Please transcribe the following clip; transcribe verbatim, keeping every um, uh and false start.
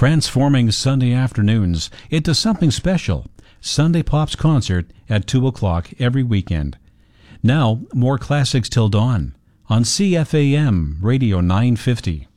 transforming Sunday afternoons into something special. Sunday Pop's concert at two o'clock every weekend. Now, more classics till dawn on C F A M Radio nine fifty.